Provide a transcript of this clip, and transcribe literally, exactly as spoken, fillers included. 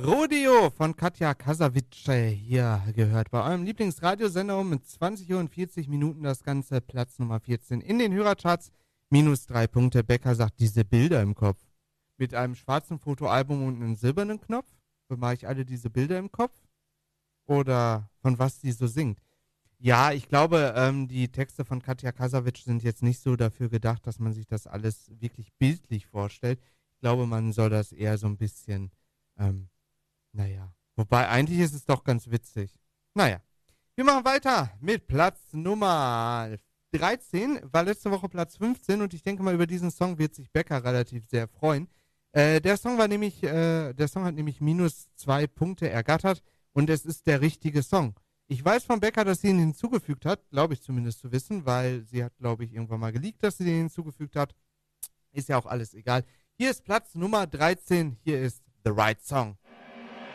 Rodeo von Katja Kasavice hier gehört. Bei eurem Lieblingsradiosender um zwanzig Uhr und vierzig Minuten das Ganze, Platz Nummer vierzehn in den Hörercharts. Minus drei Punkte. Becker sagt, diese Bilder im Kopf. Mit einem schwarzen Fotoalbum und einem silbernen Knopf. Bemache ich alle diese Bilder im Kopf? Oder von was sie so singt? Ja, ich glaube, ähm, die Texte von Katja Kasavice sind jetzt nicht so dafür gedacht, dass man sich das alles wirklich bildlich vorstellt. Ich glaube, man soll das eher so ein bisschen, ähm, naja. Wobei, eigentlich ist es doch ganz witzig. Naja. Wir machen weiter mit Platz Nummer dreizehn. War letzte Woche Platz fünfzehn und ich denke mal, über diesen Song wird sich Becker relativ sehr freuen. Äh, der Song war nämlich, äh, der Song hat nämlich minus zwei Punkte ergattert und es ist der richtige Song. Ich weiß von Becker, dass sie ihn hinzugefügt hat, glaube ich zumindest zu wissen, weil sie hat, glaube ich, irgendwann mal geleakt, dass sie den hinzugefügt hat. Ist ja auch alles egal. Hier ist Platz Nummer dreizehn, hier ist The Right Song.